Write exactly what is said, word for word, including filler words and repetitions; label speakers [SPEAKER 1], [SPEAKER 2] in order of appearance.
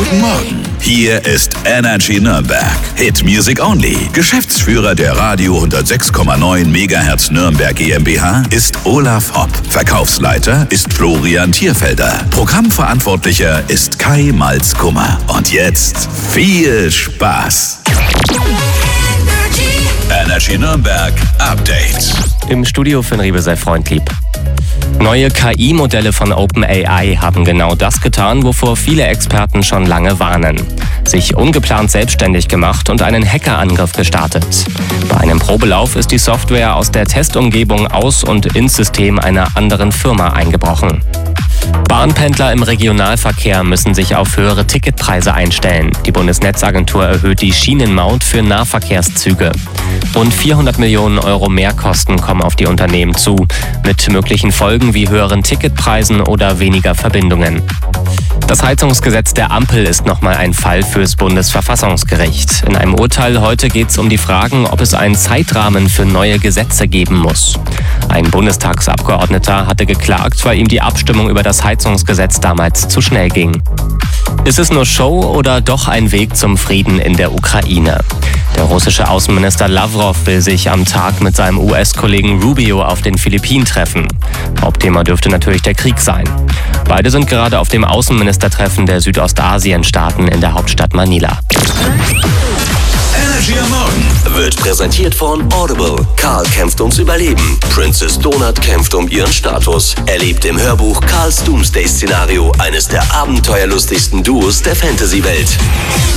[SPEAKER 1] Guten Morgen. Hier ist Energy Nürnberg. Hit Music Only. Geschäftsführer der Radio hundertsechs Komma neun Megahertz Nürnberg GmbH ist Olaf Hopp. Verkaufsleiter ist Florian Thierfelder. Programmverantwortlicher ist Kai Malzkummer. Und jetzt viel Spaß. Energy Nürnberg Update.
[SPEAKER 2] Im Studio für Riebe sei freundlieb. Neue K I-Modelle von OpenAI haben genau das getan, wovor viele Experten schon lange warnen. Sich ungeplant selbstständig gemacht und einen Hackerangriff gestartet. Bei einem Probelauf ist die Software aus der Testumgebung aus und ins System einer anderen Firma eingebrochen. Bahnpendler im Regionalverkehr müssen sich auf höhere Ticketpreise einstellen. Die Bundesnetzagentur erhöht die Schienenmaut für Nahverkehrszüge. Rund vierhundert Millionen Euro Mehrkosten kommen auf die Unternehmen zu, mit möglichen Folgen wie höheren Ticketpreisen oder weniger Verbindungen. Das Heizungsgesetz der Ampel ist nochmal ein Fall fürs Bundesverfassungsgericht. In einem Urteil heute geht es um die Fragen, ob es einen Zeitrahmen für neue Gesetze geben muss. Ein Bundestagsabgeordneter hatte geklagt, weil ihm die Abstimmung über das Heizungsgesetz damals zu schnell ging. Ist es nur Show oder doch ein Weg zum Frieden in der Ukraine? Der russische Außenminister Lavrov will sich am Tag mit seinem U S-Kollegen Rubio auf den Philippinen treffen. Hauptthema dürfte natürlich der Krieg sein. Beide sind gerade auf dem Außenministertreffen der Südostasien-Staaten in der Hauptstadt Manila.
[SPEAKER 1] Energy am Morgen
[SPEAKER 3] Wird präsentiert von Audible. Karl kämpft ums Überleben. Princess Donut kämpft um ihren Status. Erlebt im Hörbuch Karls Doomsday-Szenario eines der abenteuerlustigsten Duos der Fantasy-Welt.